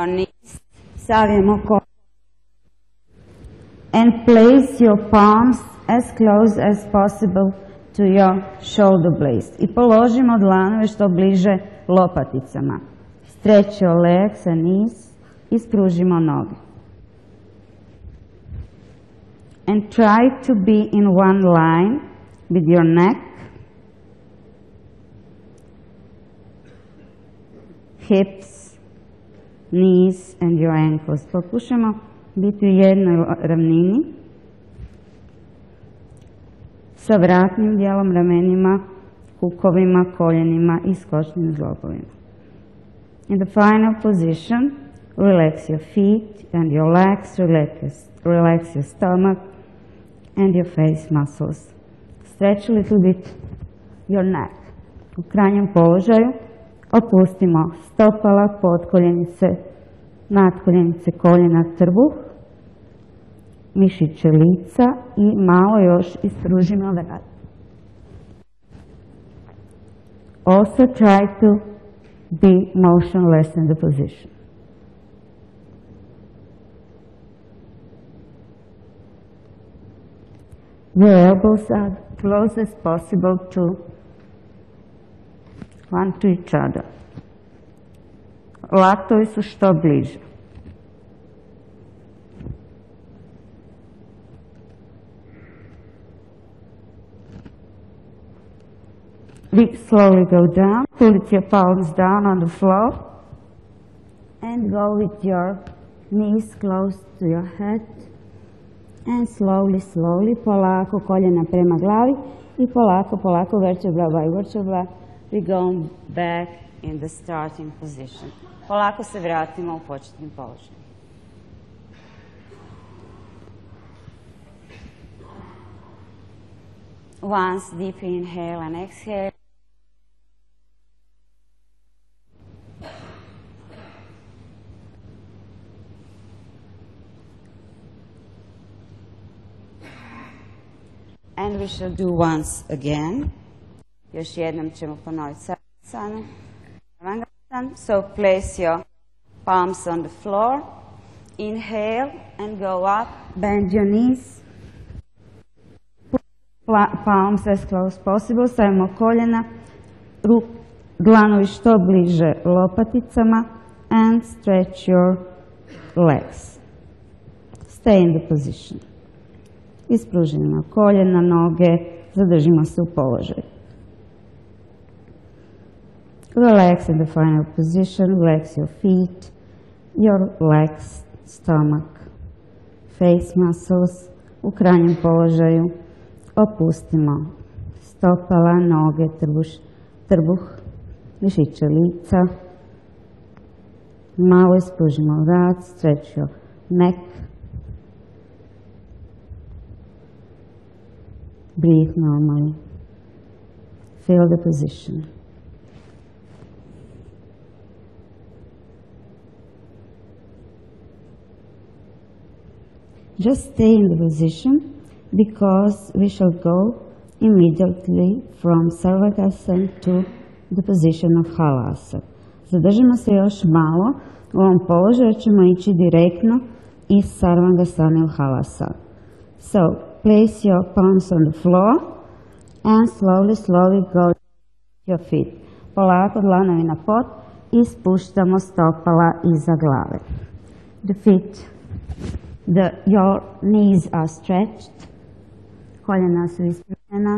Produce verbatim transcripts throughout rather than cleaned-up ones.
your knees, savijemo koljena. And place your palms as close as possible to your shoulder blades. I položimo dlanove što bliže lopaticama. Stretch your legs and knees. I spružimo noge. And try to be in one line with your neck, hips, knees and your ankles. Pokušamo biti u jednoj ravnini sa vratnim dijelom, ramenima, kukovima, koljenima i skočnim zglobovima. In the final position, relax your feet and your legs, relax, relax your stomach and your face muscles. Stretch a little bit your neck. U krajnjem položaju opustimo stopala, potkoljenice, natkoljenice, koljena, trbuh, mišiće lica i malo još ispružimo vrat. Also try to be motionless in the position. Your elbows are close as possible to one to each other. Latovi su što bliže. We slowly go down, put your palms down on the floor and go with your knees close to your head and slowly, slowly, polako koljena prema glavi i polako, polako, vertebra by vertebra, we go back in the starting position. Polako se vratimo u početni položaj. Once deep inhale and exhale. And we shall do once again. Još jednom ćemo ponoviti Savasana. So place your palms on the floor. Inhale and go up. Bend your knees. Palms as close as possible. Stavimo koljena. Dlanovi što bliže lopaticama. And stretch your legs. Stay in the position. Ispružimo koljena, noge, zadržimo se u položaju. Relax in the final position, relax your feet, your legs, stomach, face muscles. U krajnjem položaju opustimo stopala, noge, trbuš, trbuh, mišiće lica. Malo ispružimo vrat, stretch your neck. Breathe normally. Feel the position. Just stay in the position because we shall go immediately from Sarvangasana to the position of Halasa. Zadržimo se još malo. U ovom položaju ćemo ići direktno iz Sarvangasana u Halasa. So, place your palms on the floor and slowly, slowly go your feet. Polako dlanovi na pod i spuštamo stopala iza glave. The feet, the, your knees are stretched. Koljena su ispružena.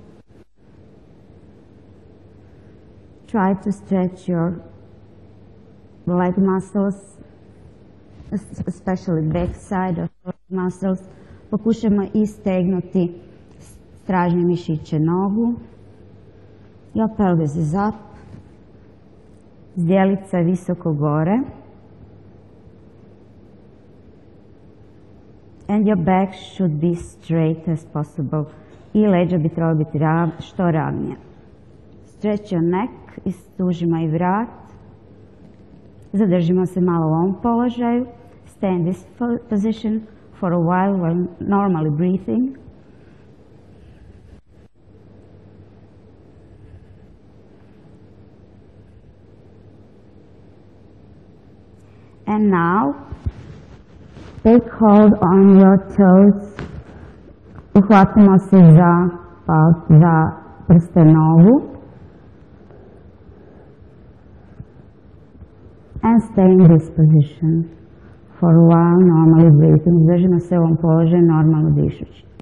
Try to stretch your leg muscles, especially back side of leg muscles. Pokušamo istegnuti stražnje mišiće nogu. Your pelvis is up. Zdjelica je visoko gore. And your back should be straight as possible. I leđa bi trebalo biti rav, što ravnije. Stretch your neck, istužimo i vrat. Zadržimo se malo u ovom položaju. Stay in this position for a while while normally breathing. And now, take hold on your toes. Uhvatimo se za, za prstenovu. And stay in this position for a while, normally breathing. Držimo se u ovom položaju, normalno dišući.